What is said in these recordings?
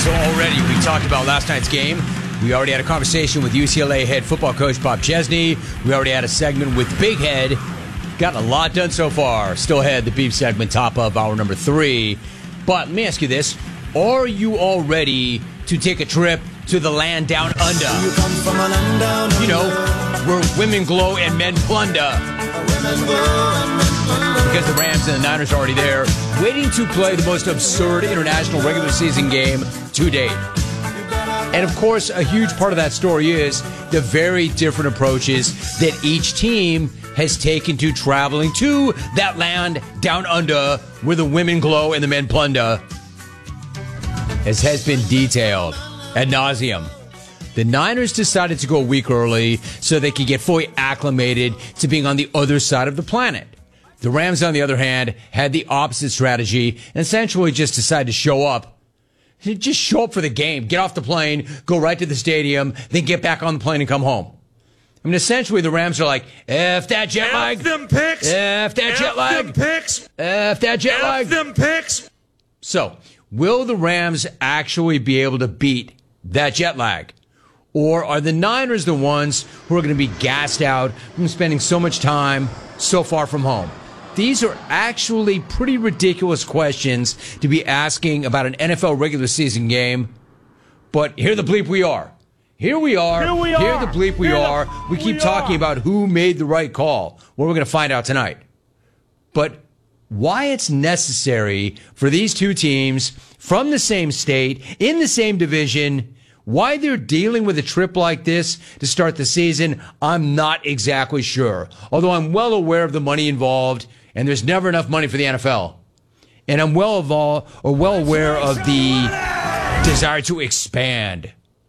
So already we talked about last night's game. We already had a conversation with UCLA head football coach Bob Chesney. We already had a segment with Big Head. Gotten a lot done so far. Still had the beef segment top of hour number 3. But let me ask you this. Are you all ready to take a trip to the land down under? You know, where women glow and men plunder. Because the Rams and the Niners are already there, waiting to play the most absurd international regular season game to date. And of course, a huge part of that story is the very different approaches that each team has taken to traveling to that land down under where the women glow and the men plunder, as has been detailed ad nauseum. The Niners decided to go a week early so they could get fully acclimated to being on the other side of the planet. The Rams, on the other hand, had the opposite strategy and essentially just decided to show up. Just show up for the game, get off the plane, go right to the stadium, then get back on the plane and come home. I mean, essentially, the Rams are like, F that jet lag. F them picks. F that jet lag. F them picks. F that jet lag. F them picks. So, will the Rams actually be able to beat that jet lag? Or are the Niners the ones who are going to be gassed out from spending so much time so far from home? These are actually pretty ridiculous questions to be asking about an NFL regular season game. But here the bleep we are. Here we are. Here the bleep we are. We keep talking about who made the right call. Well, we're going to find out tonight. But why it's necessary for these two teams from the same state, in the same division, why they're dealing with a trip like this to start the season, I'm not exactly sure. Although I'm well aware of the money involved, and there's never enough money for the NFL. And I'm well aware of the desire to expand.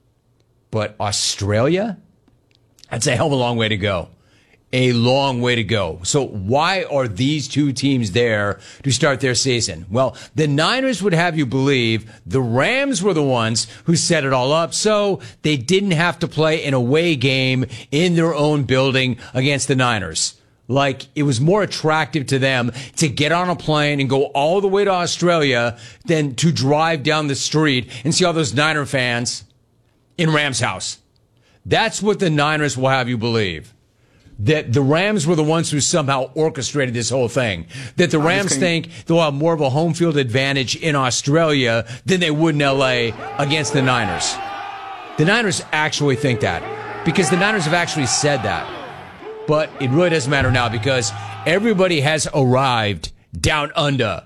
But Australia? That's a hell of a long way to go. A long way to go. So why are these two teams there to start their season? Well, the Niners would have you believe the Rams were the ones who set it all up, so they didn't have to play an away game in their own building against the Niners. Like, it was more attractive to them to get on a plane and go all the way to Australia than to drive down the street and see all those Niner fans in Rams house. That's what the Niners will have you believe. That the Rams were the ones who somehow orchestrated this whole thing. That the Rams think they'll have more of a home field advantage in Australia than they would in LA against the Niners. The Niners actually think that, because the Niners have actually said that. But it really doesn't matter now because everybody has arrived down under.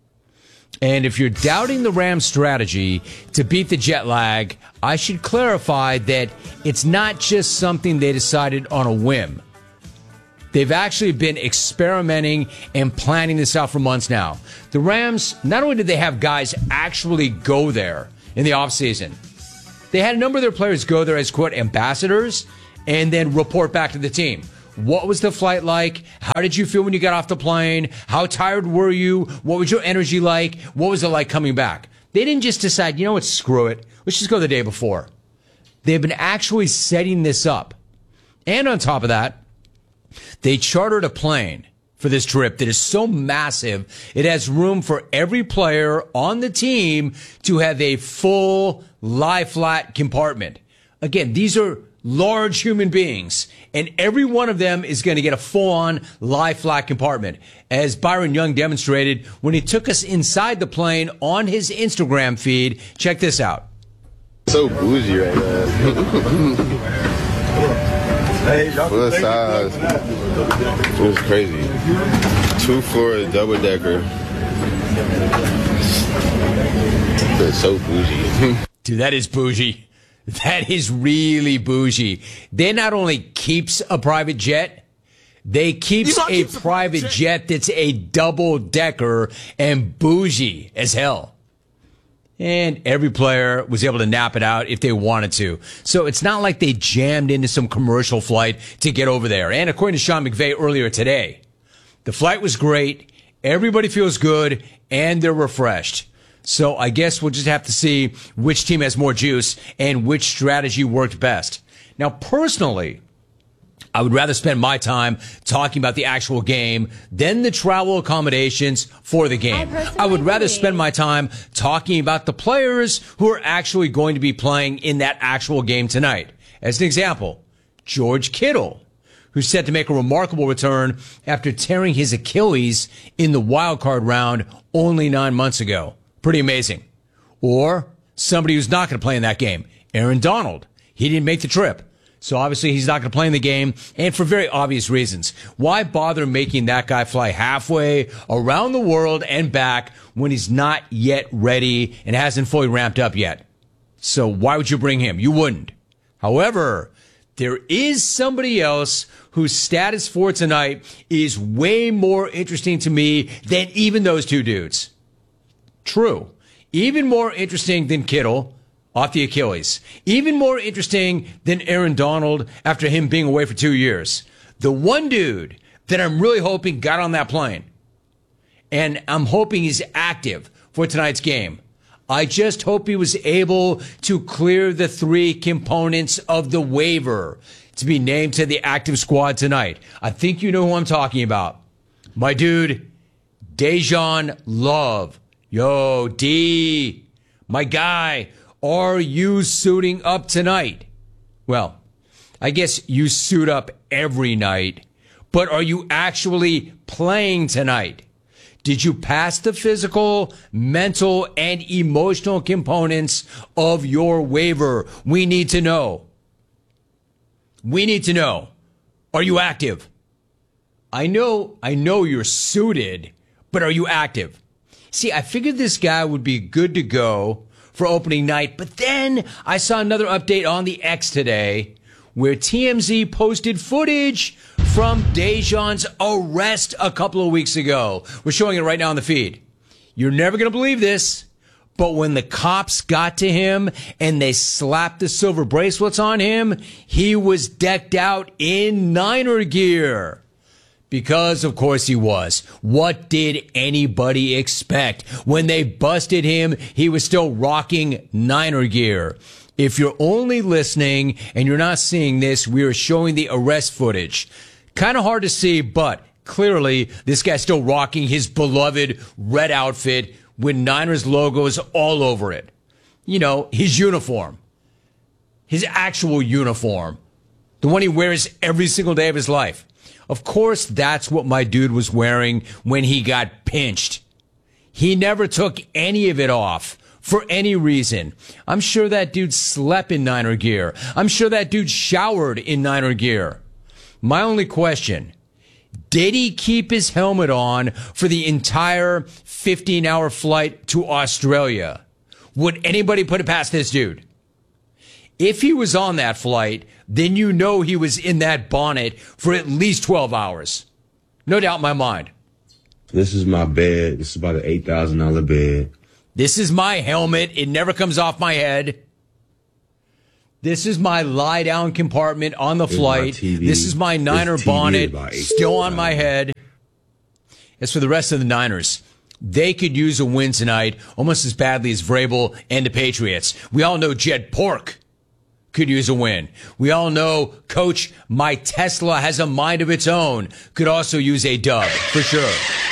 And if you're doubting the Rams' strategy to beat the jet lag, I should clarify that it's not just something they decided on a whim. They've actually been experimenting and planning this out for months now. The Rams, not only did they have guys actually go there in the offseason, they had a number of their players go there as, quote, ambassadors and then report back to the team. What was the flight like? How did you feel when you got off the plane? How tired were you? What was your energy like? What was it like coming back? They didn't just decide, you know what, screw it. Let's just go the day before. They've been actually setting this up. And on top of that, they chartered a plane for this trip that is so massive, it has room for every player on the team to have a full lie-flat compartment. Again, these are large human beings, and every one of them is going to get a full-on lie-flat compartment, as Byron Young demonstrated when he took us inside the plane on his Instagram feed. Check this out. So bougie right now. Full size. It was crazy. 2-floor double-decker. It's so bougie. Dude, that is bougie. That is really bougie. They not only keeps a private jet, they keeps a private jet that's a double-decker and bougie as hell. And every player was able to nap it out if they wanted to. So it's not like they jammed into some commercial flight to get over there. And according to Sean McVay earlier today, the flight was great, everybody feels good, and they're refreshed. So I guess we'll just have to see which team has more juice and which strategy worked best. Now, personally, I would rather spend my time talking about the actual game than the travel accommodations for the game. I would rather spend my time talking about the players who are actually going to be playing in that actual game tonight. As an example, George Kittle, who's set to make a remarkable return after tearing his Achilles in the wild card round only 9 months ago. Pretty amazing. Or somebody who's not going to play in that game, Aaron Donald. He didn't make the trip. So obviously he's not going to play in the game, and for very obvious reasons. Why bother making that guy fly halfway around the world and back when he's not yet ready and hasn't fully ramped up yet? So why would you bring him? You wouldn't. However, there is somebody else whose status for tonight is way more interesting to me than even those two dudes. True. Even more interesting than Kittle off the Achilles. Even more interesting than Aaron Donald after him being away for 2 years. The one dude that I'm really hoping got on that plane, and I'm hoping he's active for tonight's game. I just hope he was able to clear the 3 components of the waiver to be named to the active squad tonight. I think you know who I'm talking about. My dude, Dejan Love. Yo, D, my guy, are you suiting up tonight? Well, I guess you suit up every night, but are you actually playing tonight? Did you pass the physical, mental, and emotional components of your waiver? We need to know. We need to know. Are you active? I know you're suited, but are you active? See, I figured this guy would be good to go for opening night, but then I saw another update on the X today where TMZ posted footage from Dejan's arrest a couple of weeks ago. We're showing it right now on the feed. You're never going to believe this, but when the cops got to him and they slapped the silver bracelets on him, he was decked out in Niner gear. Because, of course, he was. What did anybody expect? When they busted him, he was still rocking Niner gear. If you're only listening and you're not seeing this, we are showing the arrest footage. Kind of hard to see, but clearly this guy's still rocking his beloved red outfit with Niners logos all over it. You know, his uniform. His actual uniform. The one he wears every single day of his life. Of course, that's what my dude was wearing when he got pinched. He never took any of it off for any reason. I'm sure that dude slept in Niner gear. I'm sure that dude showered in Niner gear. My only question, did he keep his helmet on for the entire 15-hour flight to Australia? Would anybody put it past this dude? If he was on that flight, then you know he was in that bonnet for at least 12 hours. No doubt in my mind. This is my bed. This is about an $8,000 bed. This is my helmet. It never comes off my head. This is my lie-down compartment on the flight. This is my Niner bonnet still on my head. As for the rest of the Niners, they could use a win tonight almost as badly as Vrabel and the Patriots. We all know Jed Pork could use a win. We all know Coach My Tesla Has a Mind of Its Own could also use a dub, for sure.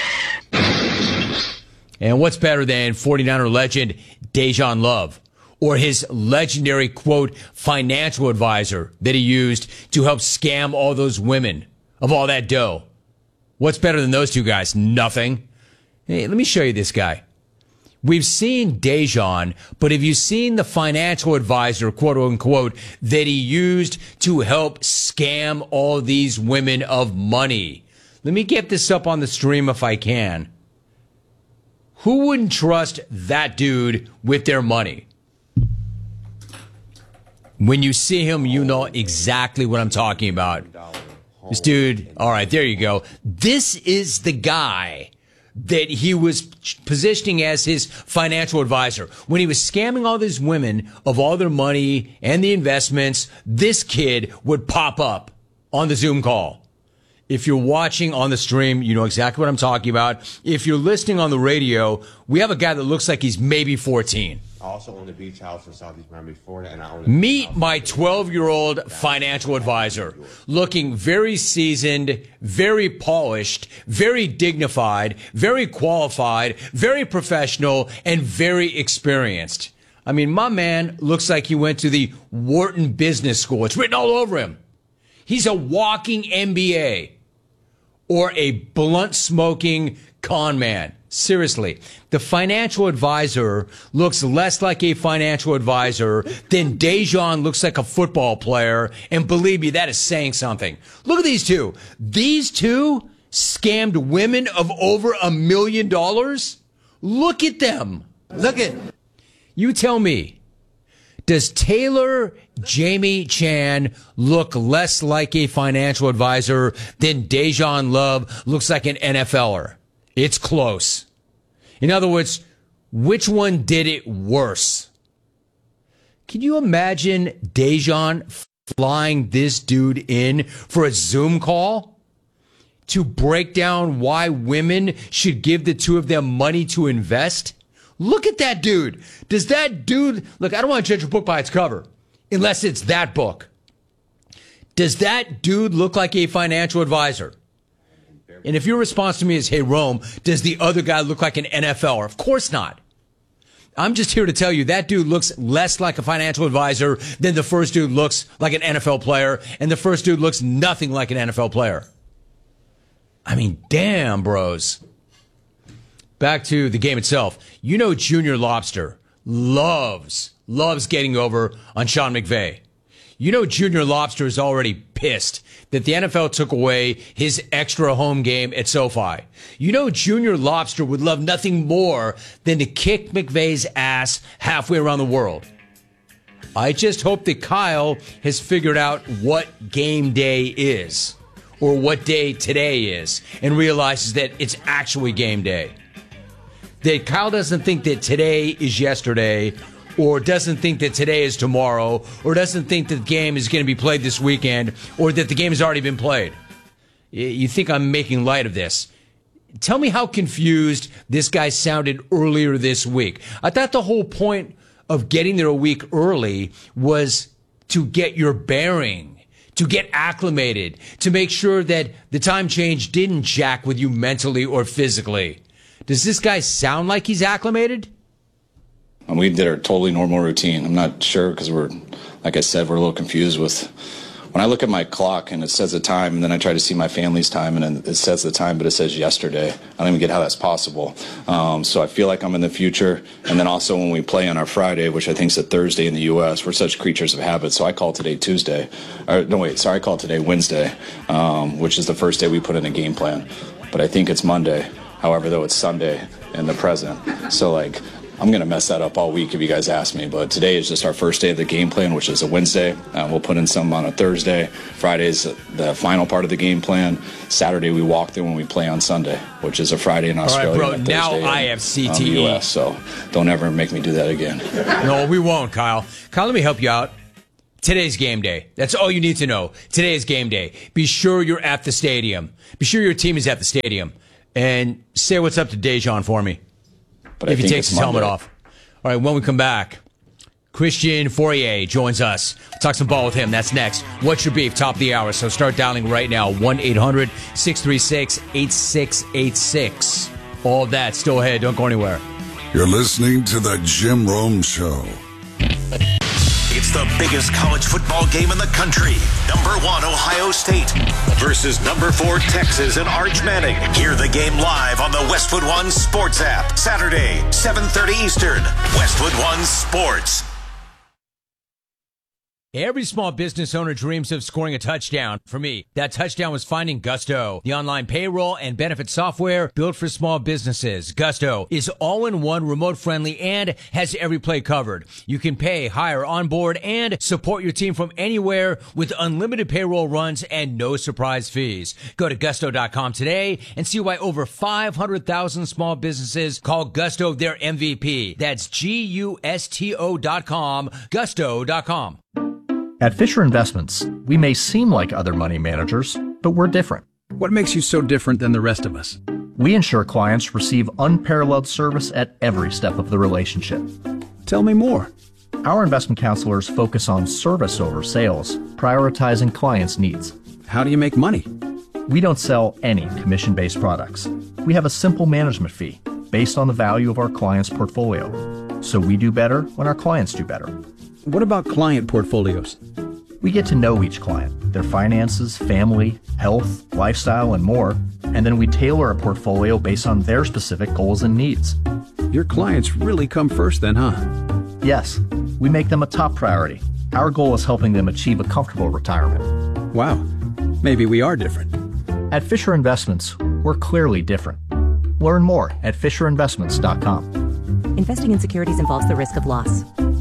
And what's better than 49er legend Dejan Love or his legendary, quote, financial advisor that he used to help scam all those women of all that dough? What's better than those two guys? Nothing. Hey, let me show you this guy. We've seen Dejan, but have you seen the financial advisor, quote unquote, that he used to help scam all these women of money? Let me get this up on the stream if I can. Who wouldn't trust that dude with their money? When you see him, you know exactly what I'm talking about. This dude, all right, there you go. This is the guy that he was positioning as his financial advisor. When he was scamming all these women of all their money and the investments, this kid would pop up on the Zoom call. If you're watching on the stream, you know exactly what I'm talking about. If you're listening on the radio, we have a guy that looks like he's maybe 14. I also own a beach house in Southeast Miami, Florida, and I own Meet my 12-year-old financial advisor, looking very seasoned, very polished, very dignified, very qualified, very professional, and very experienced. I mean, my man looks like he went to the Wharton Business School. It's written all over him. He's a walking MBA or a blunt-smoking con man. Seriously, the financial advisor looks less like a financial advisor than Dejan looks like a football player. And believe me, that is saying something. Look at these two. These two scammed women of over $1 million. Look at them. Look at. You tell me, does Taylor Jamie Chan look less like a financial advisor than Dejan Love looks like an NFLer? It's close. In other words, which one did it worse? Can you imagine Dejan flying this dude in for a Zoom call to break down why women should give the two of them money to invest? Look at that dude. Does that dude, look, I don't want to judge a book by its cover, unless it's that book. Does that dude look like a financial advisor? And if your response to me is, hey, Rome, does the other guy look like an NFLer? Of course not. I'm just here to tell you that dude looks less like a financial advisor than the first dude looks like an NFL player, and the first dude looks nothing like an NFL player. I mean, damn, bros. Back to the game itself. You know Junior Lobster loves getting over on Sean McVay. You know Junior Lobster is already pissed that the NFL took away his extra home game at SoFi. You know Junior Lobster would love nothing more than to kick McVay's ass halfway around the world. I just hope that Kyle has figured out what game day is, or what day today is, and realizes that it's actually game day. That Kyle doesn't think that today is yesterday, or doesn't think that today is tomorrow, or doesn't think that the game is going to be played this weekend, or that the game has already been played. You think I'm making light of this. Tell me how confused this guy sounded earlier this week. I thought the whole point of getting there a week early was to get your bearing, to get acclimated, to make sure that the time change didn't jack with you mentally or physically. Does this guy sound like he's acclimated? And we did our totally normal routine. I'm not sure because like I said, we're a little confused with, when I look at my clock and it says the time, and then I try to see my family's time and it says the time, but it says yesterday. I don't even get how that's possible. So I feel like I'm in the future. And then also when we play on our Friday, which I think is a Thursday in the U.S., we're such creatures of habit. So I call today Tuesday. I call today Wednesday, which is the first day we put in a game plan. But I think it's Monday. However, though, it's Sunday in the present. So, I'm going to mess that up all week if you guys ask me. But today is just our first day of the game plan, which is a Wednesday. We'll put in some on a Thursday. Friday's the final part of the game plan. Saturday, we walk through when we play on Sunday, which is a Friday in Australia. All right, bro, now I have CTE. The US, so don't ever make me do that again. No, we won't, Kyle. Kyle, let me help you out. Today's game day. That's all you need to know. Today is game day. Be sure you're at the stadium. Be sure your team is at the stadium. And say what's up to Dejan for me. But if he takes his helmet off. All right, when we come back, Christian Fourier joins us. We'll talk some ball with him. That's next. What's your beef? Top of the hour. So start dialing right now. 1-800-636-8686. All of that still ahead. Don't go anywhere. You're listening to The Jim Rome Show. It's the biggest college football game in the country. Number 1, Ohio State versus number 4, Texas and Arch Manning. Hear the game live on the Westwood One Sports app. Saturday, 7:30 Eastern. Westwood One Sports. Every small business owner dreams of scoring a touchdown. For me, that touchdown was finding Gusto, the online payroll and benefit software built for small businesses. Gusto is all-in-one, remote-friendly, and has every play covered. You can pay, hire, onboard, and support your team from anywhere with unlimited payroll runs and no surprise fees. Go to Gusto.com today and see why over 500,000 small businesses call Gusto their MVP. That's Gusto.com, Gusto.com. At Fisher Investments, we may seem like other money managers, but we're different. What makes you so different than the rest of us? We ensure clients receive unparalleled service at every step of the relationship. Tell me more. Our investment counselors focus on service over sales, prioritizing clients' needs. How do you make money? We don't sell any commission-based products. We have a simple management fee based on the value of our client's portfolio. So we do better when our clients do better. What about client portfolios? We get to know each client, their finances, family, health, lifestyle, and more, and then we tailor a portfolio based on their specific goals and needs. Your clients really come first then, huh? Yes, we make them a top priority. Our goal is helping them achieve a comfortable retirement. Wow, maybe we are different. At Fisher Investments, we're clearly different. Learn more at FisherInvestments.com. Investing in securities involves the risk of loss.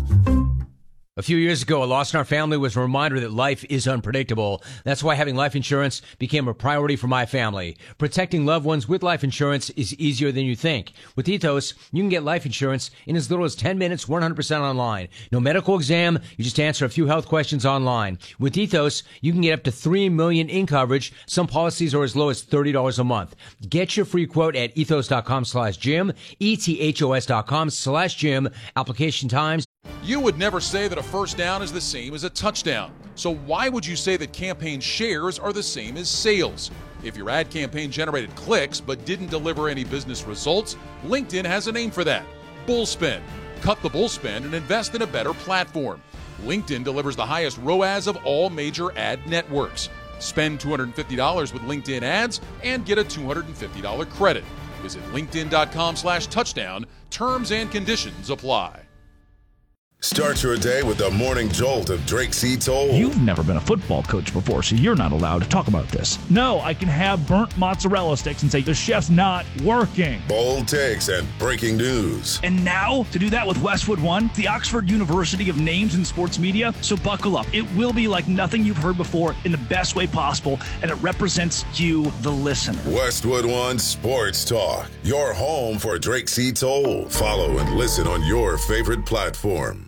A few years ago, a loss in our family was a reminder that life is unpredictable. That's why having life insurance became a priority for my family. Protecting loved ones with life insurance is easier than you think. With Ethos, you can get life insurance in as little as 10 minutes, 100% online. No medical exam, you just answer a few health questions online. With Ethos, you can get up to $3 million in coverage. Some policies are as low as $30 a month. Get your free quote at ethos.com/Jim, ethos.com/Jim. Application times. You would never say that a first down is the same as a touchdown. So why would you say that campaign shares are the same as sales? If your ad campaign generated clicks but didn't deliver any business results, LinkedIn has a name for that: Bullspin. Cut the bullspin and invest in a better platform. LinkedIn delivers the highest ROAS of all major ad networks. Spend $250 with LinkedIn ads and get a $250 credit. Visit linkedin.com/touchdown. Terms and conditions apply. Start your day with the morning jolt of Drake C. Toll. You've never been a football coach before, so you're not allowed to talk about this. No, I can have burnt mozzarella sticks and say the chef's not working. Bold takes and breaking news. And now, to do that with Westwood One, the Oxford University of names in sports media. So buckle up. It will be like nothing you've heard before in the best way possible, and it represents you, the listener. Westwood One Sports Talk, your home for Drake C. Toll. Follow and listen on your favorite platform.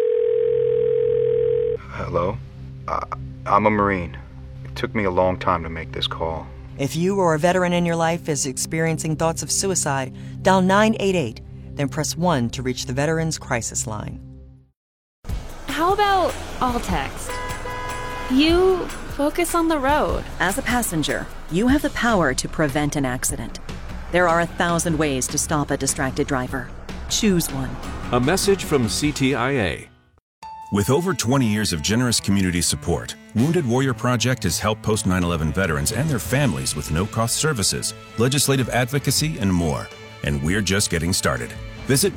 Hello? I'm a Marine. It took me a long time to make this call. If you or a veteran in your life is experiencing thoughts of suicide, dial 988, then press 1 to reach the Veterans Crisis Line. How about all text? You focus on the road. As a passenger, you have the power to prevent an accident. There are 1,000 ways to stop a distracted driver. Choose one. A message from CTIA. With over 20 years of generous community support, Wounded Warrior Project has helped post 9/11 veterans and their families with no-cost services, legislative advocacy, and more. And we're just getting started. Visit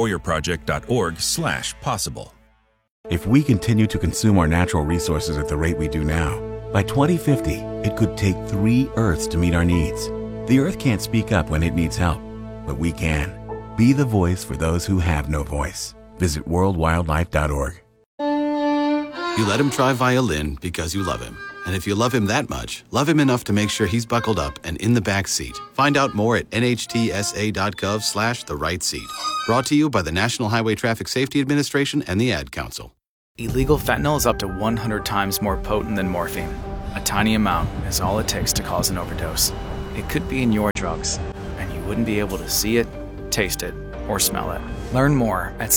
woundedwarriorproject.org/possible. If we continue to consume our natural resources at the rate we do now, by 2050, it could take 3 Earths to meet our needs. The Earth can't speak up when it needs help, but we can. Be the voice for those who have no voice. Visit worldwildlife.org. You let him try violin because you love him. And if you love him that much, love him enough to make sure he's buckled up and in the back seat. Find out more at nhtsa.gov/the right seat. Brought to you by the National Highway Traffic Safety Administration and the Ad Council. Illegal fentanyl is up to 100 times more potent than morphine. A tiny amount is all it takes to cause an overdose. It could be in your drugs, and you wouldn't be able to see it, taste it, or smell it. Learn more at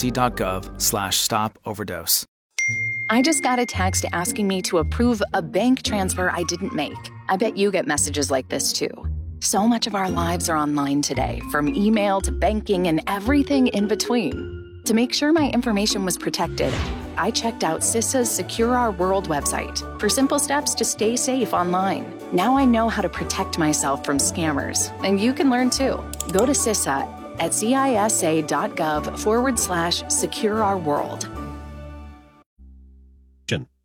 cdc.gov/stop-overdose. I just got a text asking me to approve a bank transfer I didn't make. I bet you get messages like this too. So much of our lives are online today, from email to banking and everything in between. To make sure my information was protected, I checked out CISA's Secure Our World website for simple steps to stay safe online. Now I know how to protect myself from scammers, and you can learn too. Go to CISA at cisa.gov/Secure Our World.